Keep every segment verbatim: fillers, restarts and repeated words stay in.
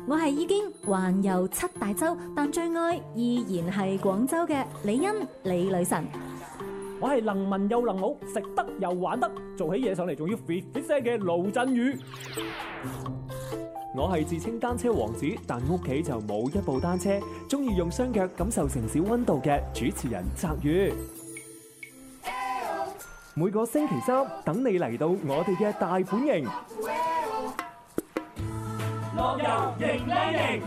我係已經環遊七大洲，但最愛依然係廣州嘅李欣李女神。 我係能文又能武，食得又玩得，做起嘢上嚟仲要 fit fit 聲嘅盧振宇。 我係自稱單車王子，但屋企就冇一部單車，中意用雙腳感受城市溫度嘅主持人澤宇。每個星期三等你嚟到我哋嘅大本營， 樂遊型靚型。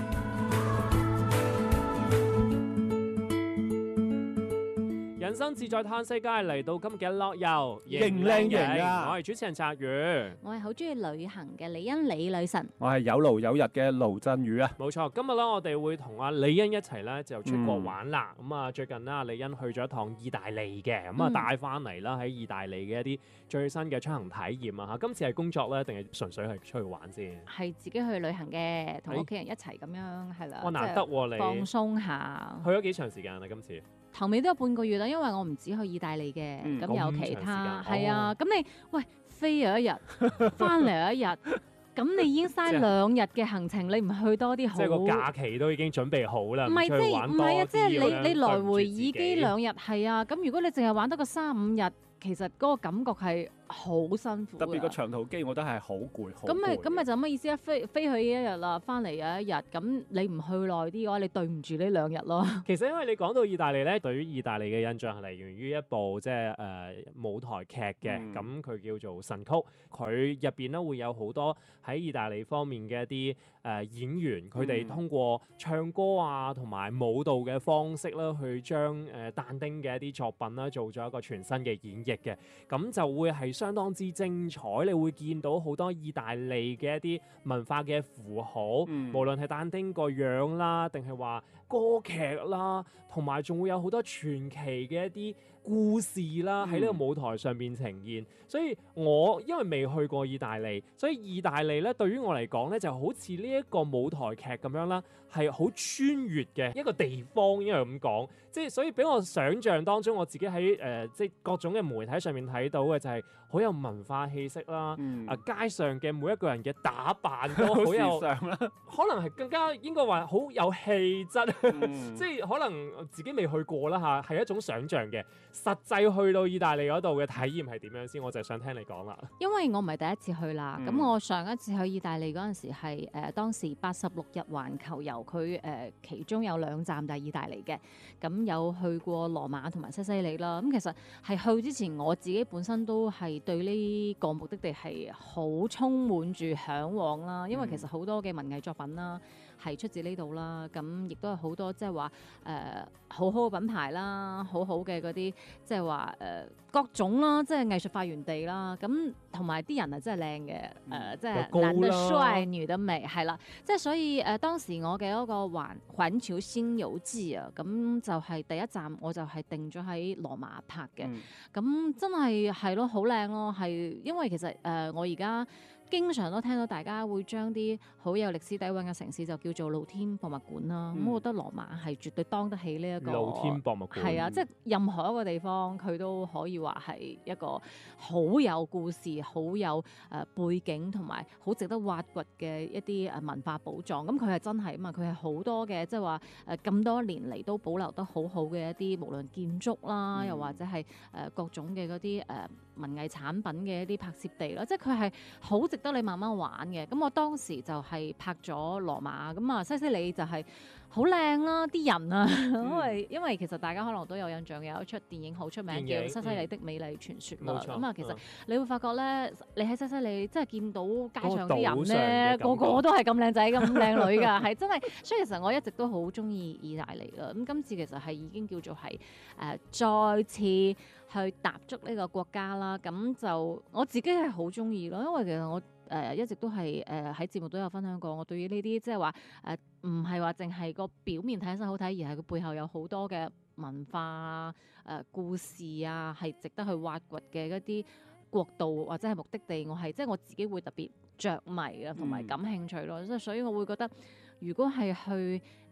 人生自在嘆世界，嚟到今日嘅樂遊型靚型啊！ 我係主持人澤宇， 我係好中意旅行嘅李欣李女神。 我係有勞有日嘅盧振宇啊！ 冇錯，今日咧我哋會同阿李欣一齊咧就出國玩啦。咁啊、嗯，最近啦，李欣去咗一趟意大利嘅，咁啊帶翻嚟啦喺意大利嘅一啲最新嘅出行體驗啊！嚇，今次係工作咧定係純粹係出去玩先？ 係自己去旅行嘅，同屋企人一齊咁樣係啦。 哇，難得喎你放鬆下。 去咗幾長時間啊？今次？ 頭尾都有半個月啦，因為我唔止去意大利嘅，咁、嗯、有其他係啊。咁、哦、你喂飛咗一日，翻嚟一日，咁你已經嘥兩日嘅行程，你唔去多啲好？ 即係個假期都已經準備好啦，唔係即係唔係啊？即係你你來回耳機兩日係啊。咁如果你淨係玩得個三五日，其實嗰個感覺係好辛苦，特別個長途機，我覺得係好攰，好攰。 咁咪咁咪就乜意思啊？飛飛去一日啦，翻嚟有一日，咁你唔去耐啲嘅話，你對唔住呢兩日咯。 其實因為你講到意大利咧，對於意大利嘅印象係嚟源於一部即係誒舞台劇嘅，咁佢、嗯、叫做《神曲》，佢入邊咧會有好多喺意大利方面嘅一啲誒、呃、演員，佢哋通過唱歌啊同埋舞蹈嘅方式啦，去將誒、呃、但丁嘅一啲作品啦做咗一個全新嘅演繹嘅，咁就會係相當之精彩。你會見到好多意大利嘅一啲文化嘅符號，嗯、無論係但丁個樣啦，定係話歌劇啦，同埋仲會有好多傳奇嘅一啲故事啦，喺呢個舞台上面呈現。所以我因為未去過意大利，所以意大利咧對於我嚟講咧就好似呢一個舞台劇咁樣啦，係好穿越嘅一個地方，因為咁講，即係所以俾我想象當中，我自己喺誒、呃、即係各種嘅媒體上面睇到嘅就係好有文化氣息啦，嗯、啊街上嘅每一個人嘅打扮都好有時尚啦，可能係更加應該話好有氣質，嗯、即係可能自己未去過啦嚇，係一種想像嘅。實際去到意大利嗰度嘅體驗係點樣先？我就想聽你講啦。 因為我唔係第一次去啦，咁、嗯、我上一次去意大利嗰陣時係誒、呃、當時八十六日環球遊，佢誒、呃、其中有兩站就係意大利嘅，咁有去過羅馬同埋西西里啦。咁其實係去之前，我自己本身都係對呢個目的地係好充滿住嚮往啦，因為其實好多嘅文藝作品啦係出自呢度啦，咁亦都係好多即係話誒好好嘅品牌啦，好好嘅嗰啲。即係話誒各種啦，即係藝術發源地啦，咁同埋啲人係真係靚嘅，誒、呃、即係男得帥女得美，係啦，即係所以誒、呃、當時我嘅嗰個環環球新遊記啊，咁就係第一站我就係定咗喺羅馬拍嘅，咁、嗯、真係係咯好靚咯，係因為其實誒、呃、我而家經常都聽到大家會將啲好有歷史底蘊嘅城市就叫做露天博物館啦，咁、嗯、我覺得羅馬係絕對當得起呢一個露天博物館， 係啊，即係任何一個地方佢都可以話係一個好有故事、好有誒、呃、背景同埋好值得挖掘嘅一啲誒文化寶藏。咁佢係真係啊嘛，佢係好多嘅即係話誒咁多年嚟都保留得好好嘅一啲無論建築啦，嗯、又或者係誒、呃、各種嘅嗰啲誒文藝產品嘅一啲拍攝地啦，即係佢係好值得你慢慢玩嘅。咁我當時就係拍咗羅馬，咁啊西西里就係好靚啦，啲人啊，因為、嗯、因為其實大家可能都有印象，有一出電影好出名叫《西西里的美麗傳說》啦。咁啊、嗯，其實你會發覺咧，你喺西西里即係見到街上啲人咧，個個都係咁靚仔、咁靚女㗎，係真係。所以其實我一直都好中意意大利啦。咁今次其實係已經叫做係誒、呃、再次去踏足呢個國家啦。咁就我自己係好中意咯，因為其實我。誒、呃、一直都係誒喺節目都有分享過，我對於呢啲即係話誒唔係話淨係個表面睇起身好睇，而係佢背後有好多嘅文化啊、誒、呃、故事啊，係值得去挖掘嘅一啲國度或者係目的地，我係即係我自己會特別着迷啊，同埋感興趣咯。即係、嗯、所以我會覺得，如果係去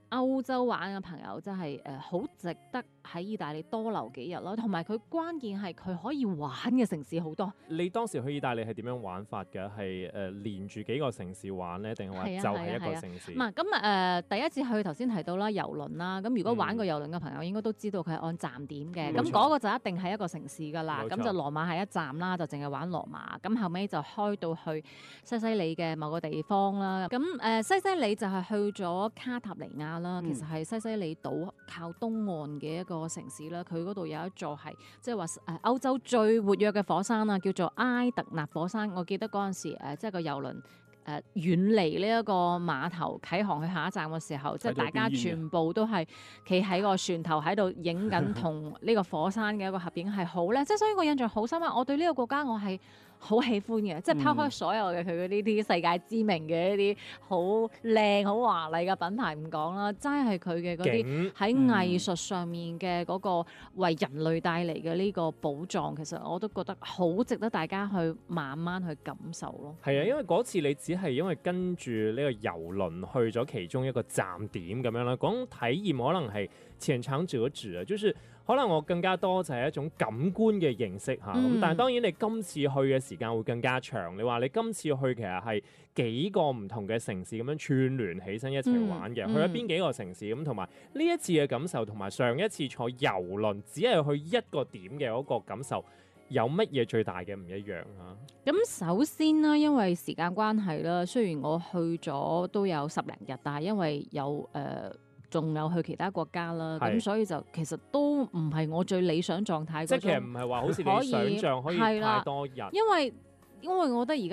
歐洲玩嘅朋友真係誒好值得喺意大利多留幾日咯，同埋佢關鍵係佢可以玩嘅城市好多。 你當時去意大利係點樣玩法嘅？係誒、呃、連住幾個城市玩咧，定係話係啊就係一係啊係啊個城市？ 唔係咁誒，第一次去頭先提到啦，遊輪啦。咁如果玩過遊輪嘅朋友應該都知道佢係按站點嘅，咁嗯冇錯嗰個就一定係一個城市㗎啦。 冇錯咁就羅馬係一站啦，就淨係玩羅馬。咁後尾就開到去西西里嘅某個地方啦。咁誒、呃、西西里就係去咗卡塔尼亞啦， 嗯其實係西西里島靠東岸嘅一個城市啦。佢嗰度有一座係即係話誒歐洲最活躍嘅火山啦，叫做埃特納火山。我記得嗰陣時誒，即係個遊輪。誒、呃、遠離呢一個碼頭啟航去下一站嘅時候，即係大家全部都係企喺個船頭喺度影緊同呢個火山嘅一個合影，係好咧。即係所以我印象好深刻。我對呢個國家我係好喜歡嘅，即係拋開所有嘅佢嗰啲啲世界知名嘅一啲好靚好華麗嘅品牌唔講啦，齋係佢嘅嗰啲景喺藝術上面嘅嗰個為人類帶嚟嘅呢個寶藏，其實我都覺得好值得大家去慢慢去感受咯。 係啊，因為嗰次你只係因為跟住呢個遊輪去咗其中一個站點咁樣啦，嗰種體驗可能係淺嘗輒止啊，就是可能我更加多就係一種感官嘅認識嚇。咁、 嗯、 但係當然你今次去嘅時間會更加長。你話你今次去其實係幾個唔同嘅城市咁樣串聯起身一齊玩嘅， 嗯、 去咗邊幾個城市咁，同埋呢一次嘅感受同埋上一次坐遊輪只係去一個點嘅嗰個感受，有乜嘢最大嘅唔一樣啊？ 咁首先啦，因為時間關係啦，雖然我去咗都有十零日，但係因為有誒仲、呃、有去其他國家啦，咁係所以就其實都唔係我最理想狀態嗰種。 即係其實唔係話好似你想象可以係啦太多日。 因為因為我覺得而